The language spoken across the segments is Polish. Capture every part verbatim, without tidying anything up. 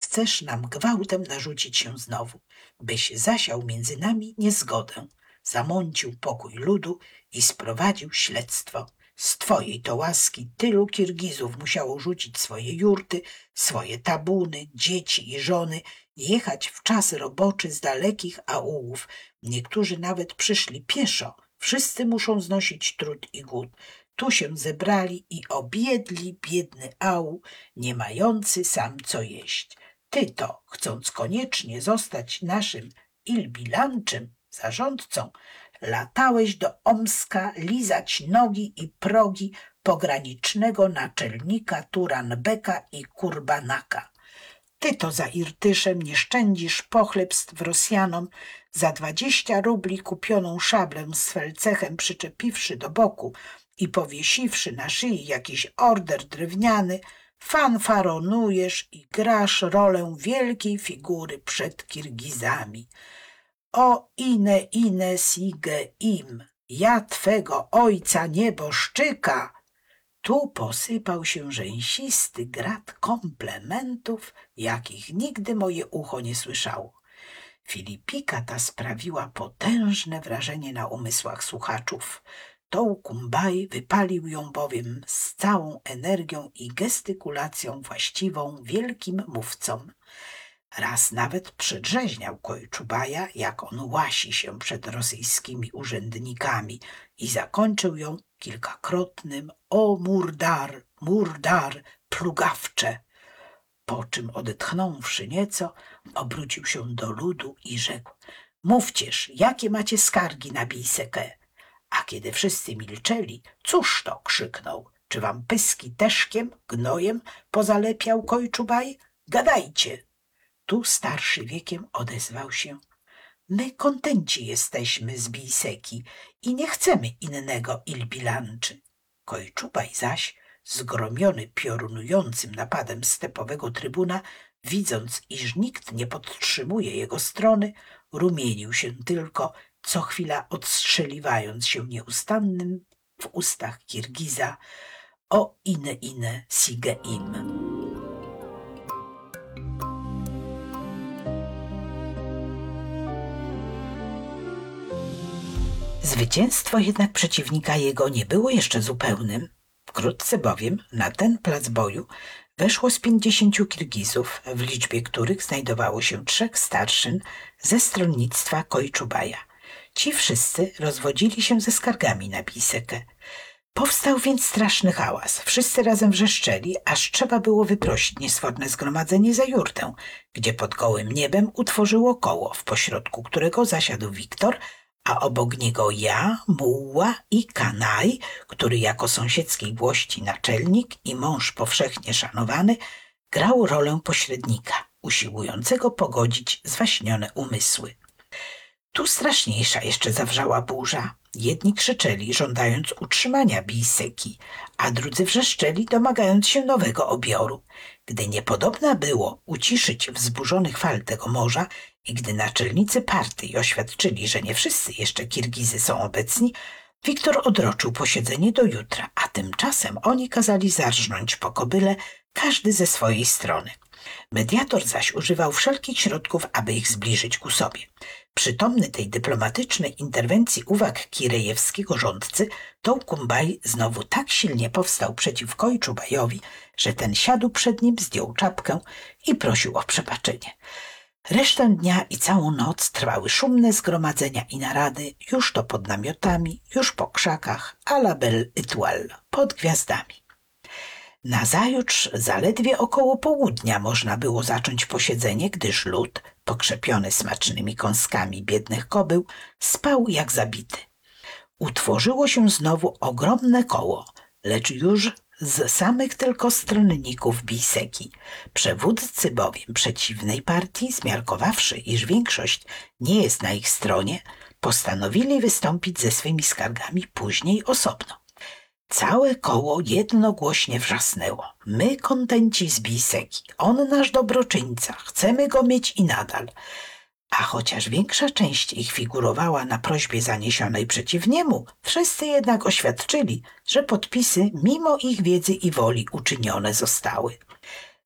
chcesz nam gwałtem narzucić się znowu, byś zasiał między nami niezgodę, zamącił pokój ludu i sprowadził śledztwo. Z twojej to łaski tylu Kirgizów musiało rzucić swoje jurty, swoje tabuny, dzieci i żony, jechać w czas roboczy z dalekich aulów. Niektórzy nawet przyszli pieszo. Wszyscy muszą znosić trud i głód. Tu się zebrali i obiedli biedny aul, nie mający sam co jeść. Ty to, chcąc koniecznie zostać naszym Ilbilanczym, zarządcą, latałeś do Omska lizać nogi i progi pogranicznego naczelnika Turanbeka i Kurbanaka. Ty to za Irtyszem nie szczędzisz pochlebstw Rosjanom, za dwadzieścia rubli kupioną szablę z felcechem przyczepiwszy do boku i powiesiwszy na szyi jakiś order drewniany, fanfaronujesz i grasz rolę wielkiej figury przed Kirgizami. O ine ine sige im, ja twego ojca nieboszczyka! Tu posypał się rzęsisty grad komplementów, jakich nigdy moje ucho nie słyszało. Filipika ta sprawiła potężne wrażenie na umysłach słuchaczów. Tołkumbaj wypalił ją bowiem z całą energią i gestykulacją właściwą wielkim mówcom. Raz nawet przedrzeźniał Kojczubaja, jak on łasi się przed rosyjskimi urzędnikami i zakończył ją kilkakrotnym o murdar, murdar, plugawcze. Po czym odetchnąwszy nieco, obrócił się do ludu i rzekł: mówcież, jakie macie skargi na Bijsekę? A kiedy wszyscy milczeli, cóż to, krzyknął, czy wam pyski teszkiem, gnojem pozalepiał Kojczubaj? Gadajcie. Tu starszy wiekiem odezwał się: my kontenci jesteśmy z Bijseki i nie chcemy innego Ilbilanczy. Kojczubaj zaś, zgromiony piorunującym napadem stepowego trybuna, widząc, iż nikt nie podtrzymuje jego strony, rumienił się tylko, co chwila odstrzeliwając się nieustannym w ustach Kirgiza: o ine ine sige im. Zwycięstwo jednak przeciwnika jego nie było jeszcze zupełnym. Wkrótce bowiem na ten plac boju weszło z pięćdziesięciu Kirgizów, w liczbie których znajdowało się trzech starszyn ze stronnictwa Kojczubaja. Ci wszyscy rozwodzili się ze skargami na Bijsekę. Powstał więc straszny hałas. Wszyscy razem wrzeszczeli, aż trzeba było wyprosić niesforne zgromadzenie za jurtę, gdzie pod gołym niebem utworzyło koło, w pośrodku którego zasiadł Wiktor, a obok niego ja, Muła i Kanaj, który jako sąsiedzkiej włości naczelnik i mąż powszechnie szanowany, grał rolę pośrednika, usiłującego pogodzić zwaśnione umysły. Tu straszniejsza jeszcze zawrzała burza. Jedni krzyczeli, żądając utrzymania Bijseki, a drudzy wrzeszczeli, domagając się nowego obioru. Gdy niepodobna było uciszyć wzburzonych fal tego morza i gdy naczelnicy partii oświadczyli, że nie wszyscy jeszcze Kirgizy są obecni, Wiktor odroczył posiedzenie do jutra, a tymczasem oni kazali zarżnąć po kobyle, każdy ze swojej strony. Mediator zaś używał wszelkich środków, aby ich zbliżyć ku sobie. Przytomny tej dyplomatycznej interwencji uwag kirejewskiego rządcy, Tołkumbaj znowu tak silnie powstał przeciw Kojczubajowi, że ten siadł przed nim, zdjął czapkę i prosił o przebaczenie. Resztę dnia i całą noc trwały szumne zgromadzenia i narady, już to pod namiotami, już po krzakach, a la belle étoile, pod gwiazdami. Nazajutrz zaledwie około południa można było zacząć posiedzenie, gdyż lud, pokrzepiony smacznymi kąskami biednych kobył, spał jak zabity. Utworzyło się znowu ogromne koło, lecz już z samych tylko stronników Bijseki. Przewódcy bowiem przeciwnej partii, zmiarkowawszy, iż większość nie jest na ich stronie, postanowili wystąpić ze swymi skargami później osobno. Całe koło jednogłośnie wrzasnęło: my kontenci z Bijseki, on nasz dobroczyńca, chcemy go mieć i nadal. A chociaż większa część ich figurowała na prośbie zaniesionej przeciw niemu, wszyscy jednak oświadczyli, że podpisy mimo ich wiedzy i woli uczynione zostały.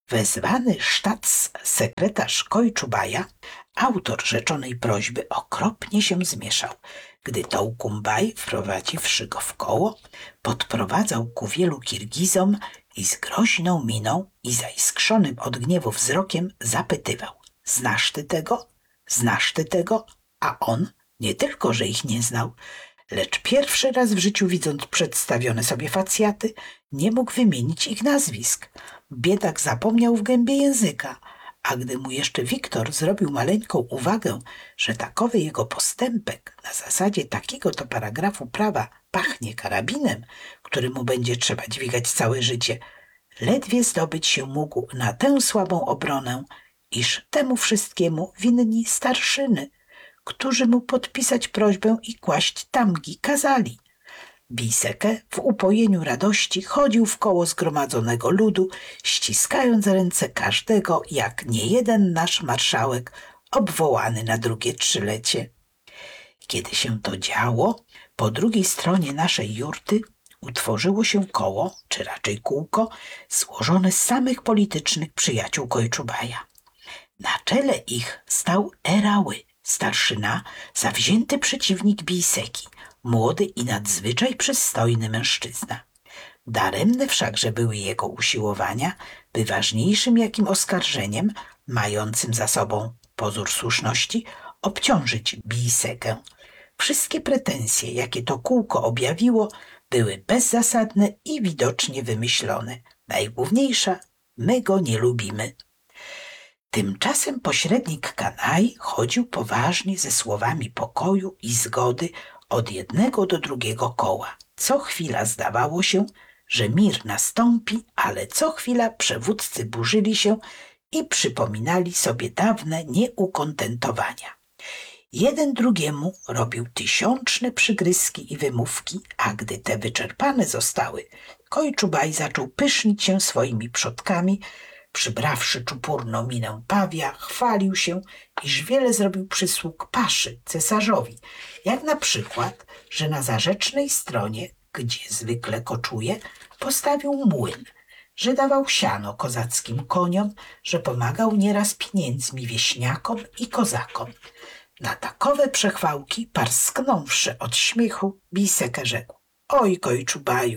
Wezwany sztatsekretarz Kojczubaja, autor rzeczonej prośby, okropnie się zmieszał, gdy Tołkumbaj, wprowadziwszy go w koło, podprowadzał ku wielu Kirgizom i z groźną miną i zaiskrzonym od gniewu wzrokiem zapytywał: znasz ty tego? Znasz ty tego? A on nie tylko, że ich nie znał, lecz pierwszy raz w życiu, widząc przedstawione sobie facjaty, nie mógł wymienić ich nazwisk. Biedak zapomniał w gębie języka, a gdy mu jeszcze Wiktor zrobił maleńką uwagę, że takowy jego postępek na zasadzie takiego to paragrafu prawa pachnie karabinem, który mu będzie trzeba dźwigać całe życie, ledwie zdobyć się mógł na tę słabą obronę, iż temu wszystkiemu winni starszyny, którzy mu podpisać prośbę i kłaść tamgi kazali. Biseke w upojeniu radości chodził w koło zgromadzonego ludu, ściskając ręce każdego, jak niejeden nasz marszałek obwołany na drugie trzylecie. Kiedy się to działo, po drugiej stronie naszej jurty utworzyło się koło, czy raczej kółko, złożone z samych politycznych przyjaciół Kojczubaja. Na czele ich stał Erały, starszyna, zawzięty przeciwnik Biseki, młody i nadzwyczaj przystojny mężczyzna. Daremne wszakże były jego usiłowania, by ważniejszym jakim oskarżeniem, mającym za sobą pozór słuszności, obciążyć Bisekę. Wszystkie pretensje, jakie to kółko objawiło, były bezzasadne i widocznie wymyślone. Najgłówniejsza: my go nie lubimy. Tymczasem pośrednik Kanaj chodził poważnie ze słowami pokoju i zgody od jednego do drugiego koła. Co chwila zdawało się, że mir nastąpi, ale co chwila przewódcy burzyli się i przypominali sobie dawne nieukontentowania. Jeden drugiemu robił tysiączne przygryzki i wymówki, a gdy te wyczerpane zostały, Kojczubaj zaczął pysznić się swoimi przodkami. Przybrawszy czupurną minę pawia, chwalił się, iż wiele zrobił przysług paszy, cesarzowi, jak na przykład, że na zarzecznej stronie, gdzie zwykle koczuje, postawił młyn, że dawał siano kozackim koniom, że pomagał nieraz pieniędzmi wieśniakom i kozakom. Na takowe przechwałki, parsknąwszy od śmiechu, Biseke rzekł: oj, Kojczubaju,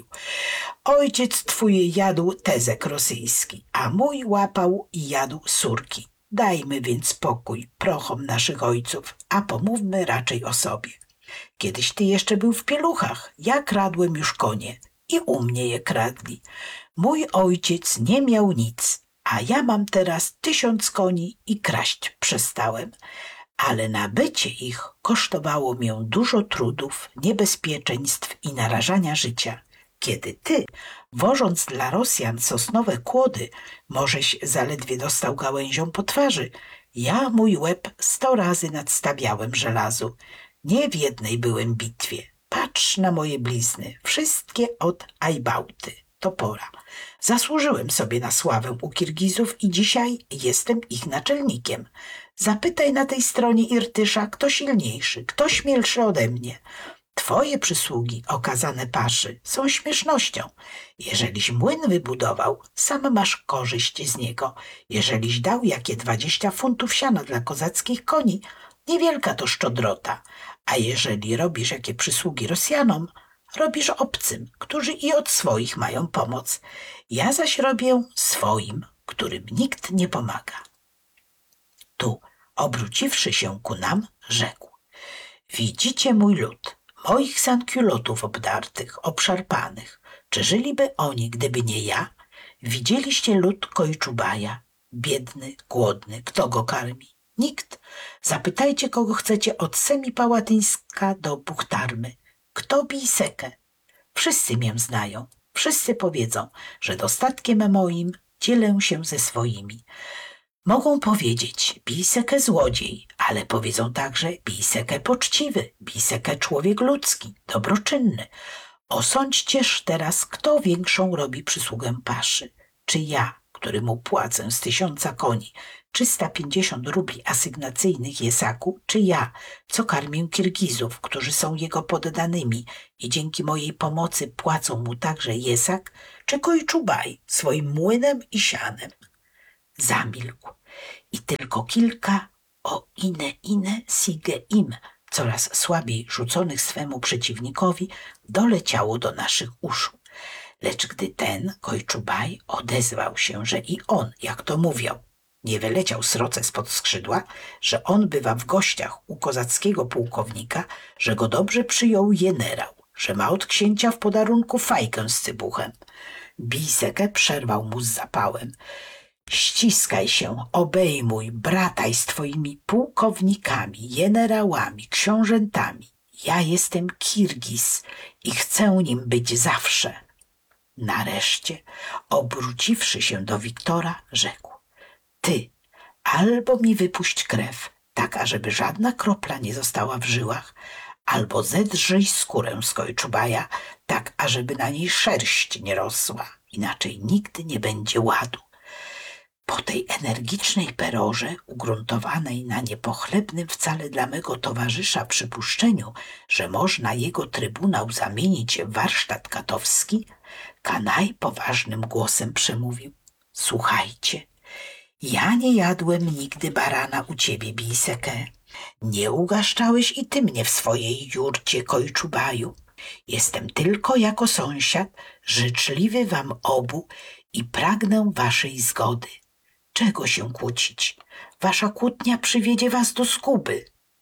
ojciec twój jadł tezek rosyjski, a mój łapał i jadł surki. Dajmy więc spokój prochom naszych ojców, a pomówmy raczej o sobie. Kiedyś ty jeszcze był w pieluchach, ja kradłem już konie i u mnie je kradli. Mój ojciec nie miał nic, a ja mam teraz tysiąc koni i kraść przestałem. Ale nabycie ich kosztowało mię dużo trudów, niebezpieczeństw i narażania życia. Kiedy ty, wożąc dla Rosjan sosnowe kłody, możeś zaledwie dostał gałęzią po twarzy, ja mój łeb sto razy nadstawiałem żelazu. Nie w jednej byłem bitwie. Patrz na moje blizny, wszystkie od Ajbałty, topora. Zasłużyłem sobie na sławę u Kirgizów i dzisiaj jestem ich naczelnikiem. Zapytaj na tej stronie Irtysza, kto silniejszy, kto śmielszy ode mnie. Twoje przysługi okazane paszy są śmiesznością. Jeżeliś młyn wybudował, sam masz korzyść z niego. Jeżeliś dał jakie dwadzieścia funtów siana dla kozackich koni, niewielka to szczodrota. A jeżeli robisz jakie przysługi Rosjanom, robisz obcym, którzy i od swoich mają pomoc. Ja zaś robię swoim, którym nikt nie pomaga. Tu, obróciwszy się ku nam, rzekł: widzicie mój lud, moich sankiulotów obdartych, obszarpanych. Czy żyliby oni, gdyby nie ja? Widzieliście lud Kojczubaja, biedny, głodny, kto go karmi? Nikt. Zapytajcie, kogo chcecie, od Semipałatyńska do Buchtarmy. Kto Bisekę? Wszyscy mię znają. Wszyscy powiedzą, że dostatkiem moim dzielę się ze swoimi. Mogą powiedzieć Bisekę złodziej, ale powiedzą także Bisekę poczciwy, Bisekę człowiek ludzki, dobroczynny. Osądźcież teraz, kto większą robi przysługę paszy. Czy ja, który mu płacę z tysiąca koni trzysta pięćdziesiąt rubli asygnacyjnych Jesaku, czy ja, co karmię Kirgizów, którzy są jego poddanymi i dzięki mojej pomocy płacą mu także Jesak, czy Kojczubaj swoim młynem i sianem. zamilkł i tylko kilka o ine ine sige im, coraz słabiej rzuconych swemu przeciwnikowi, doleciało do naszych uszu. Lecz gdy ten, Kojczubaj, odezwał się, że i on, jak to mówią, nie wyleciał sroce spod skrzydła, że on bywa w gościach u kozackiego pułkownika, że go dobrze przyjął jenerał, że ma od księcia w podarunku fajkę z cybuchem. Bijsekę przerwał mu z zapałem. Ściskaj się, obejmuj, brataj z twoimi pułkownikami, jenerałami, książętami. Ja jestem Kirgis i chcę nim być zawsze. Nareszcie, obróciwszy się do Wiktora, rzekł: ty, albo mi wypuść krew, tak ażeby żadna kropla nie została w żyłach, albo zedrzyj skórę z Kojczubaja, tak ażeby na niej szerść nie rosła, inaczej nigdy nie będzie ładu. Po tej energicznej perorze, ugruntowanej na niepochlebnym wcale dla mego towarzysza przypuszczeniu, że można jego trybunał zamienić w warsztat katowski, Kanaj poważnym głosem przemówił: słuchajcie, ja nie jadłem nigdy barana u ciebie, Bijseke. Nie ugaszczałeś i ty mnie w swojej jurcie, Kojczubaju. Jestem tylko jako sąsiad życzliwy wam obu i pragnę waszej zgody. Czego się kłócić? Wasza kłótnia przywiedzie was do zguby.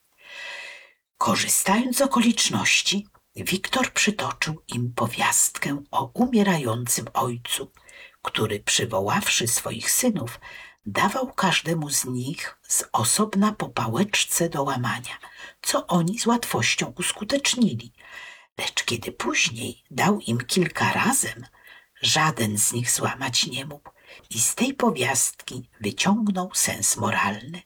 Korzystając z okoliczności, Wiktor przytoczył im powiastkę o umierającym ojcu, który, przywoławszy swoich synów, dawał każdemu z nich z osobna po pałeczce do łamania, co oni z łatwością uskutecznili. Lecz kiedy później dał im kilka razem, żaden z nich złamać nie mógł i z tej powiastki wyciągnął sens moralny.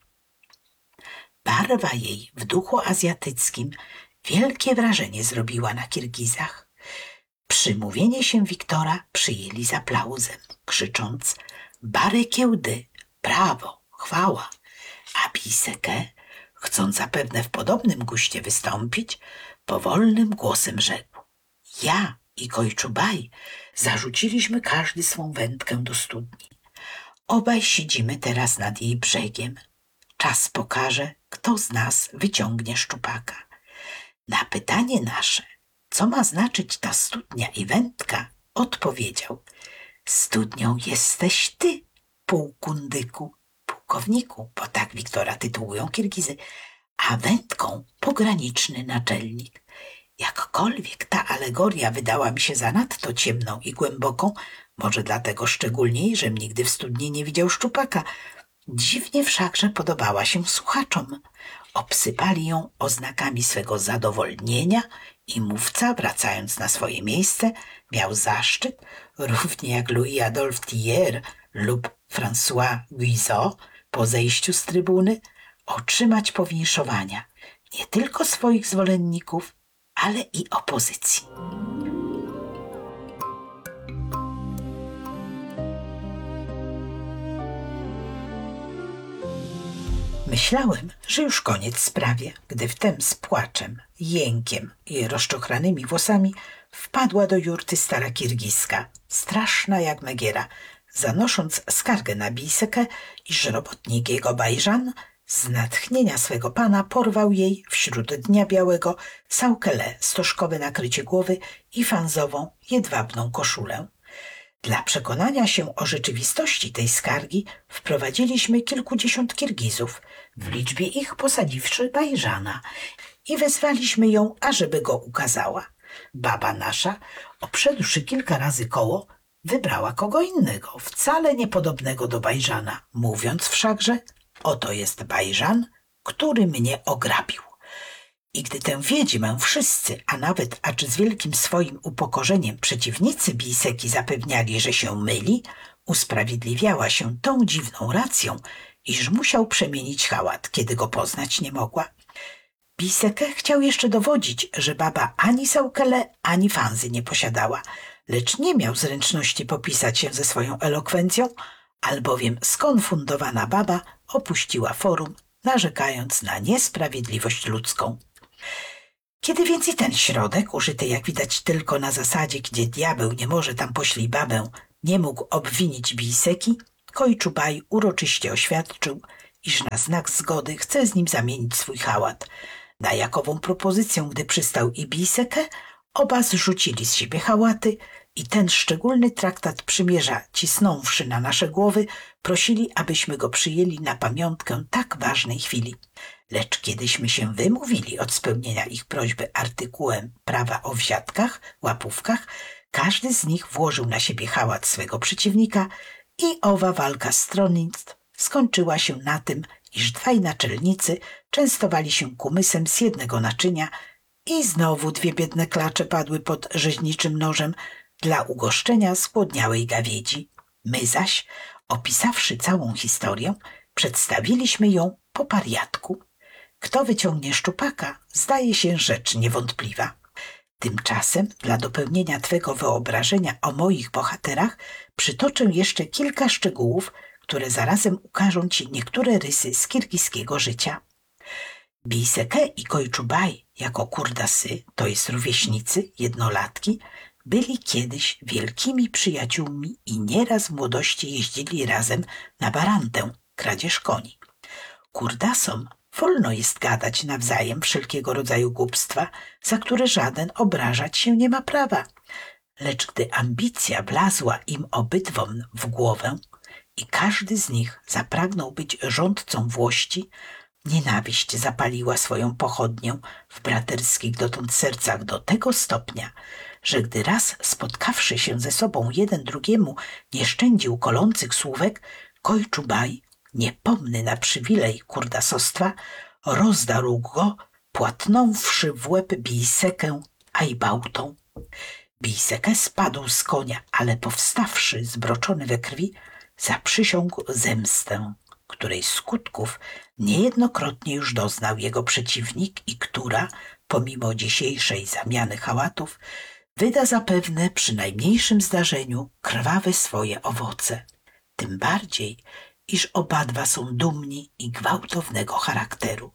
Barwa jej w duchu azjatyckim wielkie wrażenie zrobiła na Kirgizach. Przymówienie się Wiktora przyjęli z aplauzem, krzycząc: barekiełdy, brawo, chwała. A Bijseke, chcąc zapewne w podobnym guście wystąpić, powolnym głosem rzekł: ja i Kojczubaj zarzuciliśmy każdy swą wędkę do studni. Obaj siedzimy teraz nad jej brzegiem. Czas pokaże, kto z nas wyciągnie szczupaka. Na pytanie nasze, co ma znaczyć ta studnia i wędka, odpowiedział: studnią jesteś ty, półkundyku, pułkowniku, bo tak Wiktora tytułują Kirgizy, a wędką pograniczny naczelnik. Jakkolwiek ta alegoria wydała mi się zanadto ciemną i głęboką, może dlatego szczególniej, żem nigdy w studni nie widział szczupaka, dziwnie wszakże podobała się słuchaczom. Obsypali ją oznakami swego zadowolnienia i mówca, wracając na swoje miejsce, miał zaszczyt, równie jak Louis Adolphe Thiers lub François Guizot po zejściu z trybuny, otrzymać powinszowania nie tylko swoich zwolenników, ale i opozycji. Myślałem, że już koniec sprawie, gdy wtem z płaczem, jękiem i rozczochranymi włosami wpadła do jurty stara Kirgiska, straszna jak Megiera, zanosząc skargę na Bijsekę, iż robotnik jego Bajżan z natchnienia swego pana porwał jej wśród dnia białego sałkele, stożkowe nakrycie głowy i fanzową, jedwabną koszulę. Dla przekonania się o rzeczywistości tej skargi wprowadziliśmy kilkudziesiąt Kirgizów, w liczbie ich posadziwszy Bajżana, i wezwaliśmy ją, ażeby go ukazała. Baba nasza, obszedłszy kilka razy koło, wybrała kogo innego, wcale niepodobnego do Bajżana, mówiąc wszakże: oto jest Bajżan, który mnie ograbił. I gdy tę wiedźmę wszyscy, a nawet acz z wielkim swoim upokorzeniem przeciwnicy Bijseki zapewniali, że się myli, usprawiedliwiała się tą dziwną racją, iż musiał przemienić hałat, kiedy go poznać nie mogła. Bijsekę chciał jeszcze dowodzić, że baba ani sałkele, ani fanzy nie posiadała, lecz nie miał zręczności popisać się ze swoją elokwencją, albowiem skonfundowana baba opuściła forum, narzekając na niesprawiedliwość ludzką. Kiedy więc i ten środek, użyty jak widać tylko na zasadzie, gdzie diabeł nie może, tam poślij babę, nie mógł obwinić Bijseki, Kojczubaj uroczyście oświadczył, iż na znak zgody chce z nim zamienić swój hałat. Na jakową propozycję, gdy przystał i Bijseke, oba zrzucili z siebie hałaty i ten szczególny traktat przymierza, cisnąwszy na nasze głowy, prosili, abyśmy go przyjęli na pamiątkę tak ważnej chwili. Lecz kiedyśmy się wymówili od spełnienia ich prośby artykułem prawa o wsiadkach, łapówkach, każdy z nich włożył na siebie hałat swego przeciwnika i owa walka stronnictw skończyła się na tym, iż dwaj naczelnicy częstowali się kumysem z jednego naczynia i znowu dwie biedne klacze padły pod rzeźniczym nożem dla ugoszczenia zgłodniałej gawiedzi. My zaś, opisawszy całą historię, przedstawiliśmy ją po pariatku. Kto wyciągnie szczupaka, zdaje się rzecz niewątpliwa. Tymczasem dla dopełnienia twego wyobrażenia o moich bohaterach przytoczę jeszcze kilka szczegółów, które zarazem ukażą ci niektóre rysy z kirgiskiego życia. Bijseke i Kojczubaj jako kurdasy, to jest rówieśnicy, jednolatki, byli kiedyś wielkimi przyjaciółmi i nieraz w młodości jeździli razem na barantę, kradzież koni. Kurdasom wolno jest gadać nawzajem wszelkiego rodzaju głupstwa, za które żaden obrażać się nie ma prawa. Lecz gdy ambicja wlazła im obydwom w głowę i każdy z nich zapragnął być rządcą włości, nienawiść zapaliła swoją pochodnię w braterskich dotąd sercach do tego stopnia, że gdy raz spotkawszy się ze sobą jeden drugiemu nie szczędził kolących słówek, Kojczubaj, niepomny na przywilej kurdasostwa, rozdarł go, płatnąwszy w łeb Bijsekę ajbałtą. Bijseke spadł z konia, ale powstawszy, zbroczony we krwi, zaprzysiągł zemstę, której skutków niejednokrotnie już doznał jego przeciwnik i która, pomimo dzisiejszej zamiany hałatów, wyda zapewne przy najmniejszym zdarzeniu krwawe swoje owoce. Tym bardziej, iż obadwa są dumni i gwałtownego charakteru.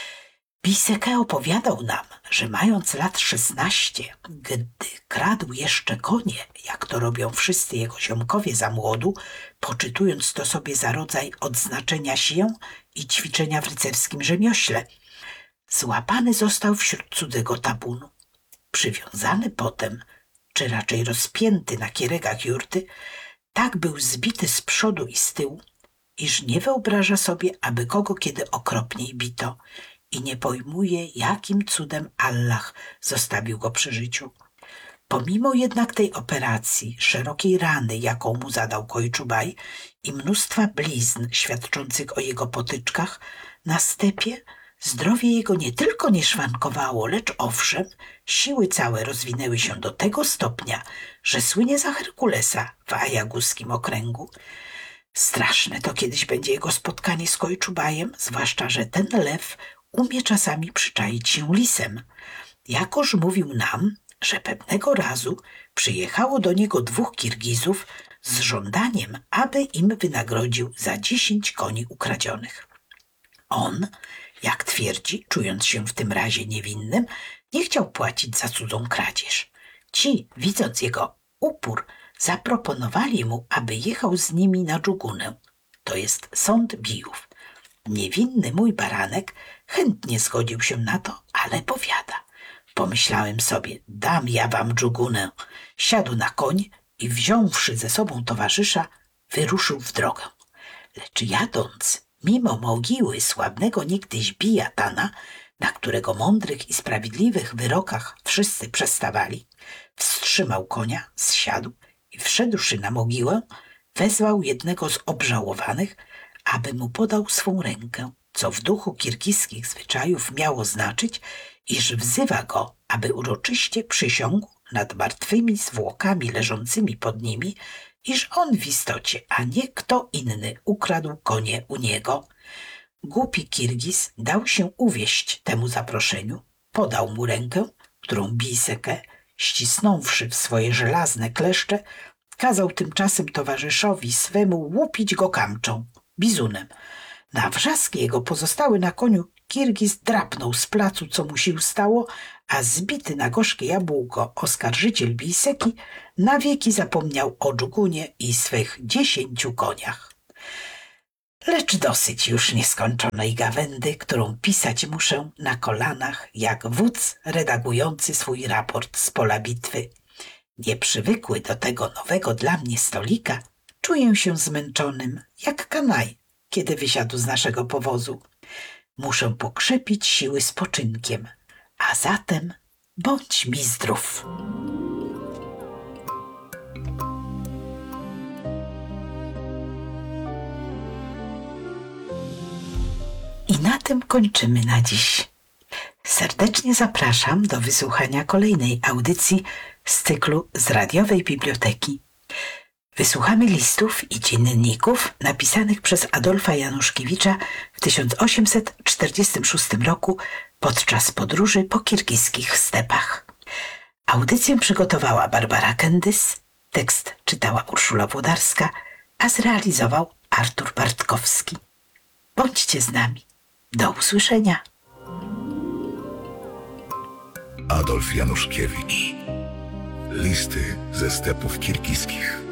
Bijseke opowiadał nam, że mając lat szesnaście, gdy kradł jeszcze konie, jak to robią wszyscy jego ziomkowie za młodu, poczytując to sobie za rodzaj odznaczenia się i ćwiczenia w rycerskim rzemiośle, złapany został wśród cudzego tabunu. Przywiązany potem, czy raczej rozpięty na kieregach jurty, tak był zbity z przodu i z tyłu, iż nie wyobraża sobie, aby kogo kiedy okropniej bito i nie pojmuje, jakim cudem Allah zostawił go przy życiu. Pomimo jednak tej operacji, szerokiej rany, jaką mu zadał Kojczubaj i mnóstwa blizn świadczących o jego potyczkach, na stepie zdrowie jego nie tylko nie szwankowało, lecz owszem, siły całe rozwinęły się do tego stopnia, że słynie za Herkulesa w Ajaguskim okręgu. Straszne to kiedyś będzie jego spotkanie z Kojczubajem, zwłaszcza że ten lew umie czasami przyczaić się lisem. Jakoż mówił nam, że pewnego razu przyjechało do niego dwóch Kirgizów z żądaniem, aby im wynagrodził za dziesięć koni ukradzionych. On, jak twierdzi, czując się w tym razie niewinnym, nie chciał płacić za cudzą kradzież. Ci, widząc jego upór, zaproponowali mu, aby jechał z nimi na dżugunę, to jest sąd bijów. Niewinny mój baranek chętnie zgodził się na to, ale powiada. Pomyślałem sobie, dam ja wam dżugunę. Siadł na koń i wziąwszy ze sobą towarzysza, wyruszył w drogę. Lecz jadąc, mimo mogiły sławnego niegdyś bijatana, na którego mądrych i sprawiedliwych wyrokach wszyscy przestawali, wstrzymał konia, zsiadł i wszedłszy na mogiłę, wezwał jednego z obżałowanych, aby mu podał swą rękę, co w duchu kirgiskich zwyczajów miało znaczyć, iż wzywa go, aby uroczyście przysiągł nad martwymi zwłokami leżącymi pod nimi, iż on w istocie, a nie kto inny ukradł konie u niego. Głupi Kirgiz dał się uwieść temu zaproszeniu, podał mu rękę, którą Bijseke, ścisnąwszy w swoje żelazne kleszcze, kazał tymczasem towarzyszowi swemu łupić go kamczą, bizunem. Na wrzaski jego pozostały na koniu Kirgiz drapnął z placu, co mu sił stało, a zbity na gorzkie jabłko oskarżyciel Bijseki na wieki zapomniał o dżugunie i swych dziesięciu koniach. Lecz dosyć już nieskończonej gawędy, którą pisać muszę na kolanach, jak wódz redagujący swój raport z pola bitwy. Nieprzywykły do tego nowego dla mnie stolika, czuję się zmęczonym, jak kanaj, kiedy wysiadł z naszego powozu. Muszę pokrzepić siły spoczynkiem, a zatem bądź mi zdrów. I na tym kończymy na dziś. Serdecznie zapraszam do wysłuchania kolejnej audycji z cyklu z radiowej biblioteki. Wysłuchamy listów i dzienników napisanych przez Adolfa Januszkiewicza w tysiąc osiemset czterdziestym szóstym roku podczas podróży po kirgiskich stepach. Audycję przygotowała Barbara Kendys, tekst czytała Urszula Włodarska, a zrealizował Artur Bartkowski. Bądźcie z nami. Do usłyszenia. Adolf Januszkiewicz. Listy ze stepów kirgiskich.